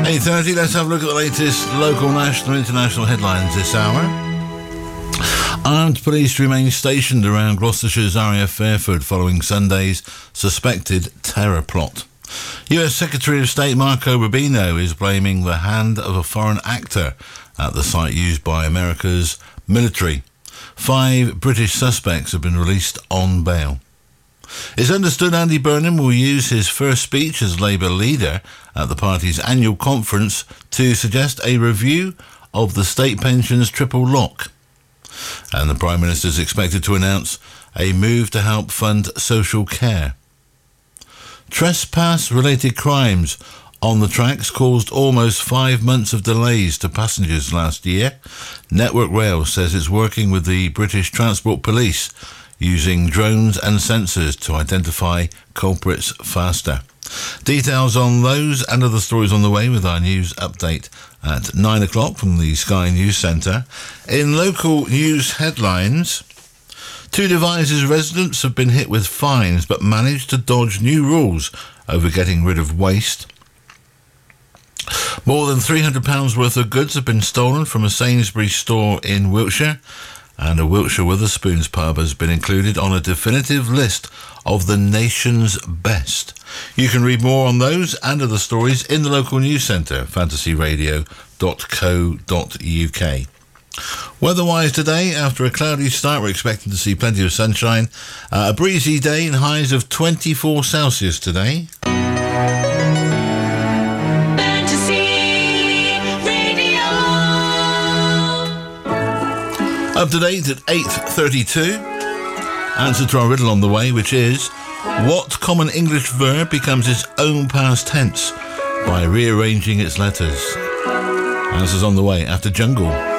8:30, let's have a look at the latest local, national, international headlines this hour. Armed police remain stationed around Gloucestershire's RAF Fairford following Sunday's suspected terror plot. US Secretary of State Marco Rubio is blaming the hand of a foreign actor at the site used by America's military. 5 British suspects have been released on bail. It's understood Andy Burnham will use his first speech as Labour leader at the party's annual conference to suggest a review of the state pensions triple lock. And the Prime Minister is expected to announce a move to help fund social care. Trespass-related crimes on the tracks caused almost 5 months of delays to passengers last year. Network Rail says it's working with the British Transport Police using drones and sensors to identify culprits faster. Details on those and other stories on the way with our news update at 9 o'clock from the Sky News Centre. In local news headlines, 2 Devizes residents have been hit with fines but managed to dodge new rules over getting rid of waste. More than £300 worth of goods have been stolen from a Sainsbury's store in Wiltshire, and a Wiltshire Wetherspoons pub has been included on a definitive list of the nation's best. You can read more on those and other stories in the local news centre, fantasyradio.co.uk. Weather-wise today, after a cloudy start, we're expecting to see plenty of sunshine. A breezy day and highs of 24 Celsius today. Up to date at 8:32. Answer to our riddle on the way, which is, what common English verb becomes its own past tense by rearranging its letters? Answers on the way after Jungle.